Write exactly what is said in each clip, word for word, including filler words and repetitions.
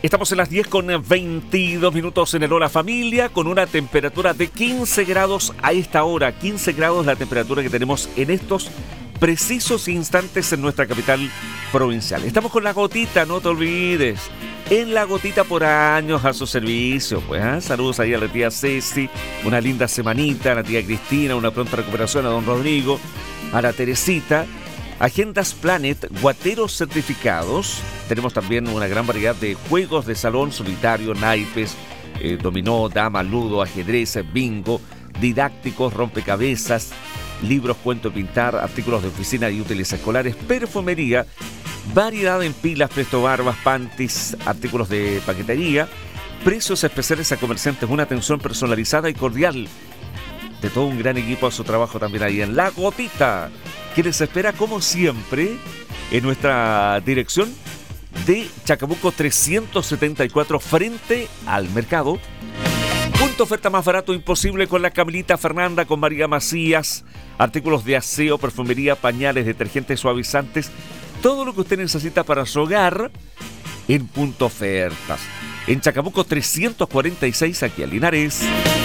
Estamos en las diez con veintidós minutos en el Hola Familia, con una temperatura de quince grados a esta hora. quince grados la temperatura que tenemos en estos precisos instantes en nuestra capital provincial. Estamos con La Gotita, no te olvides. En La Gotita por años a su servicio. Pues, ¿eh? Saludos ahí a la tía Ceci, una linda semanita, a la tía Cristina, una pronta recuperación, a don Rodrigo, a la Teresita. Agendas Planet, guateros certificados. Tenemos también una gran variedad de juegos de salón, solitario, naipes, eh, dominó, dama, ludo, ajedrez, bingo, didácticos, rompecabezas, libros, cuento de pintar, artículos de oficina y útiles escolares, perfumería, variedad en pilas, presto barbas, panties, artículos de paquetería, precios especiales a comerciantes, una atención personalizada y cordial de todo un gran equipo a su trabajo también ahí en La Gotita, que les espera como siempre en nuestra dirección de Chacabuco trescientos setenta y cuatro frente al mercado. Punto oferta más barato imposible con la Camilita Fernanda, con María Macías, artículos de aseo, perfumería, pañales, detergentes, suavizantes, todo lo que usted necesita para su hogar en Punto Ofertas. En Chacabuco trescientos cuarenta y seis, aquí en Linares.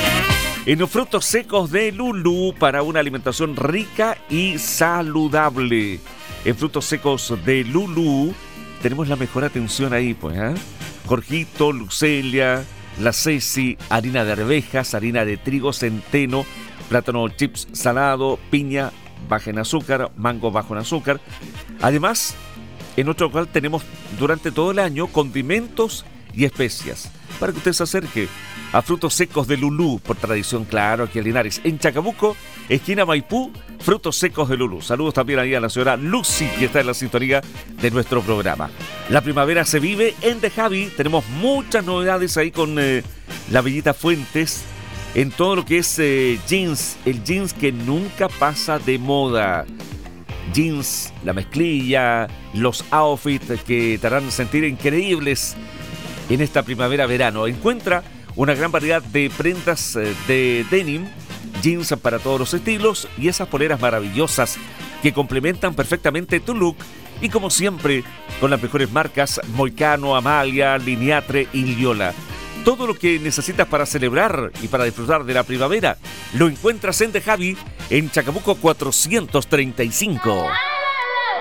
En los frutos secos de Lulú para una alimentación rica y saludable. En frutos secos de Lulú tenemos la mejor atención ahí, pues, ¿eh? Jorgito, Lucelia, la Ceci, harina de arvejas, harina de trigo, centeno, plátano chips salado, piña baja en azúcar, mango bajo en azúcar. Además, en nuestro local tenemos durante todo el año condimentos y especias para que usted se acerque a frutos secos de Lulú, por tradición, claro, aquí en Linares. En Chacabuco, esquina Maipú, frutos secos de Lulú. Saludos también ahí a la señora Lucy, que está en la sintonía de nuestro programa. La primavera se vive en The Javi. Tenemos muchas novedades ahí con eh, la Bellita Fuentes, en todo lo que es eh, jeans, el jeans que nunca pasa de moda. Jeans, la mezclilla, los outfits que te harán sentir increíbles en esta primavera-verano. Encuentra una gran variedad de prendas de denim, jeans para todos los estilos y esas poleras maravillosas que complementan perfectamente tu look. Y como siempre, con las mejores marcas Moicano, Amalia, Liniatre y Liola. Todo lo que necesitas para celebrar y para disfrutar de la primavera lo encuentras en The Javi, en Chacabuco cuatrocientos treinta y cinco.